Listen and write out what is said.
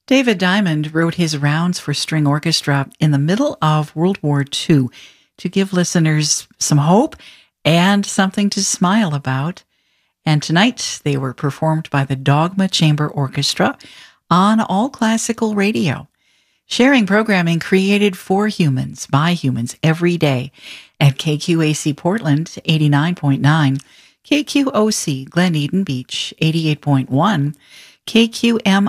David Diamond wrote his rounds for string orchestra in the middle of World War II to give listeners some hope and something to smile about. And tonight they were performed by the Dogma Chamber Orchestra on All Classical Radio, sharing programming created for humans, by humans, every day at KQAC Portland 89.9, KQOC Glen Eden Beach 88.1, KQM